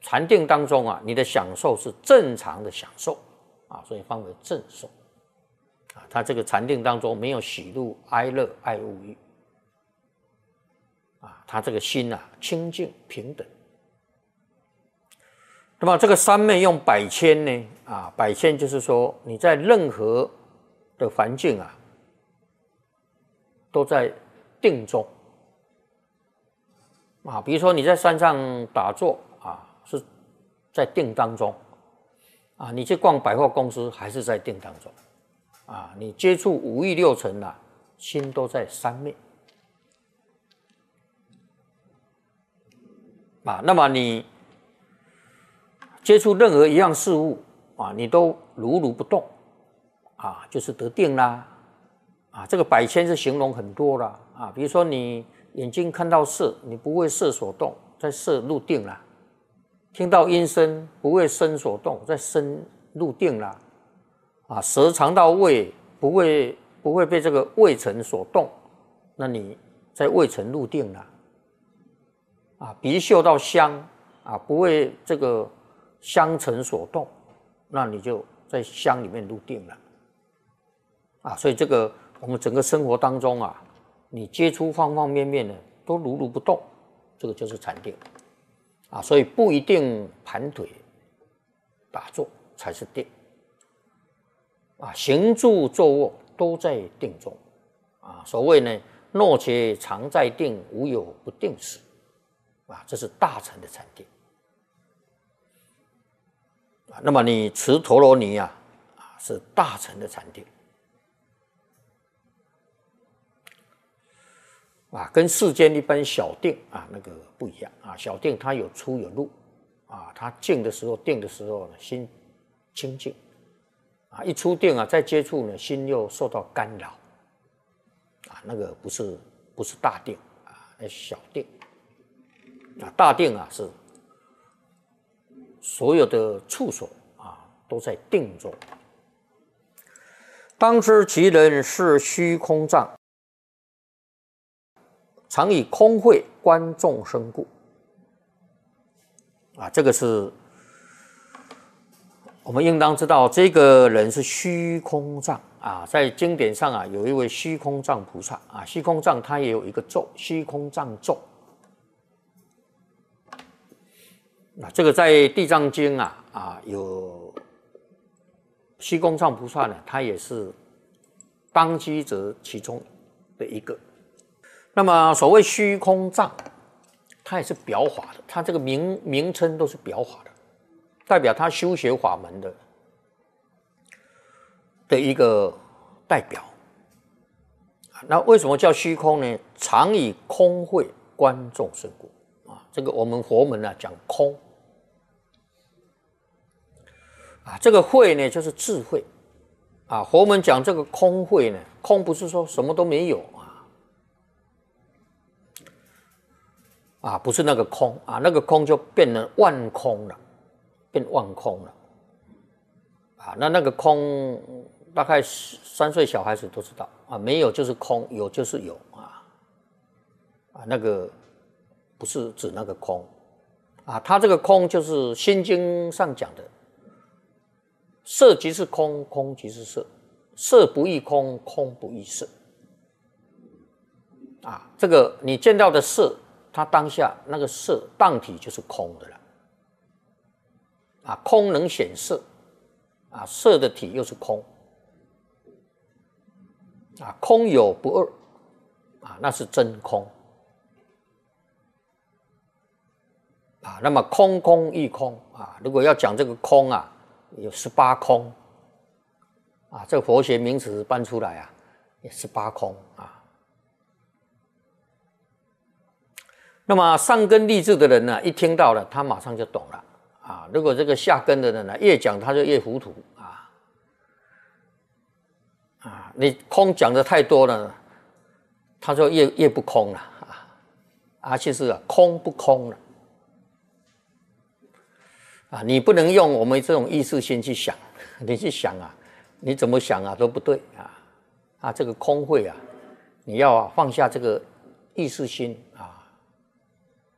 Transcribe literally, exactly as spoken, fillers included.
禅定当中啊，你的享受是正常的享受啊，所以分为正受啊。它这个禅定当中没有喜怒哀乐爱恶欲啊，它这个心啊清净平等。那么这个三昧用百千呢啊，百千就是说你在任何的环境啊，都在定中啊。比如说你在山上打坐啊，是在定当中啊；你去逛百货公司还是在定当中啊；你接触五欲六尘啊，心都在三昧啊。那么你接触任何一样事物啊，你都如如不动啊，就是得定啦啊。这个百千是形容很多啦啊，比如说你眼睛看到色，你不为色所动，在色入定啦；听到音声，不为声所动，在声入定啦啊。舌尝到味，不会不会被这个味尘所动，那你在味尘入定啦啊。鼻嗅到香啊，不为这个香尘所动，那你就在香里面入定了啊。所以这个我们整个生活当中啊，你接触方方面面的都如如不动，这个就是禅定啊。所以不一定盘腿打坐才是定啊，行住坐卧都在定中啊。所谓呢，若且常在定，无有不定时啊，这是大乘的禅定。那么你持陀罗尼啊，是大乘的禅定啊，跟世间一般小定啊那个不一样啊。小定它有出有入啊，它静的时候、定的时候呢，心清净啊；一出定啊，再接触呢，心又受到干扰啊。那个不是不是大定啊，那小定啊。大定啊是所有的处所啊，都在定中。当知其人是虚空藏，常以空慧观众生故。啊，这个是我们应当知道，这个人是虚空藏啊。在经典上啊，有一位虚空藏菩萨啊，虚空藏他也有一个咒，虚空藏咒。啊，这个在《地藏经》啊啊有虚空藏菩萨呢，他也是当机者其中的一个。那么所谓虚空藏，它也是表法的，它这个名名称都是表法的，代表他修学法门的的一个代表。那为什么叫虚空呢？常以空慧观众生故啊。这个我们佛门啊讲空。啊，这个慧呢，就是智慧啊。佛门讲这个空慧呢，空不是说什么都没有啊，啊，不是那个空啊，那个空就变成万空了，变万空了啊。那那个空，大概三岁小孩子都知道啊，没有就是空，有就是有啊，啊，那个不是指那个空啊，它这个空就是《心经》上讲的。色即是空，空即是色，色不异空，空不异色。啊，这个你见到的色，它当下那个色当体就是空的了。啊，空能显色，啊，色的体又是空。啊，空有不二，啊，那是真空。啊，那么空空异空啊，如果要讲这个空啊。有十八空啊，这个佛学名词搬出来啊，也十八空啊。那么上根立志的人呢，一听到了，他马上就懂了啊。如果这个下根的人呢，越讲他就越糊涂啊啊！你空讲的太多了，他就越越不空了啊啊！其实啊，空不空了。啊，你不能用我们这种意识心去想，你去想啊，你怎么想啊都不对啊啊！这个空慧啊，你要啊放下这个意识心啊，